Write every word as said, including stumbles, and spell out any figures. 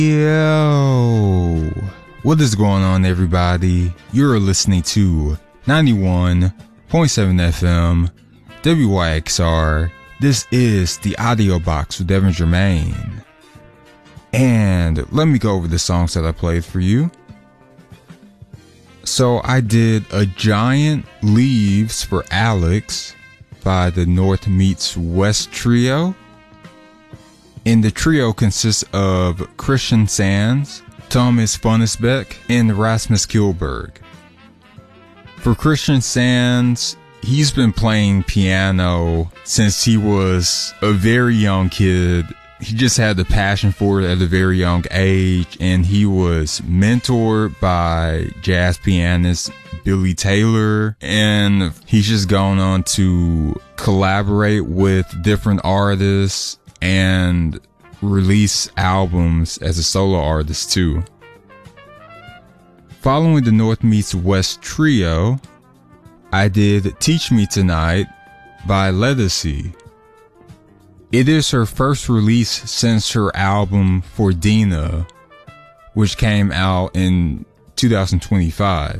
Yo, what is going on, everybody? You're listening to ninety-one point seven F M W Y X R. This is the Audio Box with Devin Germain. And let me go over the songs that I played for you. So I did A Giant Leaves for Alex by the North Meets West Trio. And the trio consists of Christian Sands, Thomas Funnesbeck, and Rasmus Kilberg. For Christian Sands, he's been playing piano since he was a very young kid. He just had the passion for it at a very young age, and he was mentored by jazz pianist Billy Taylor, and he's just gone on to collaborate with different artists and release albums as a solo artist too. Following the North Meets West Trio, I did Teach Me Tonight by Ledisi. It is her first release since her album For Dina, which came out in two thousand twenty-five.